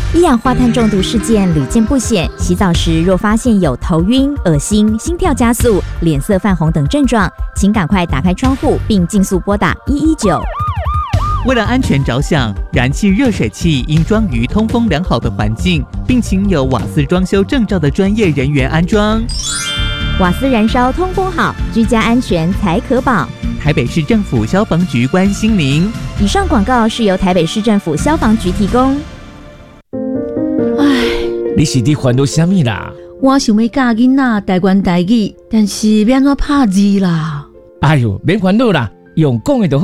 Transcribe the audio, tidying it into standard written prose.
一氧化碳中毒事件屡见不鲜，洗澡时若发现有头晕、恶心、心跳加速、脸色泛红等症状，请赶快打开窗户并尽速拨打119。 为了安全着想，燃气热水器应装于通风良好的环境，并请有瓦斯装修证照的专业人员安装。 瓦斯燃烧通风好，居家安全才可保。 台北市政府消防局关心您。 以上广告是由台北市政府消防局提供。 你是伫烦恼什么啦？ 我想要教囡仔台湾台语，但是要怎拍字啦？ 哎呦，免烦恼啦，用讲的就好。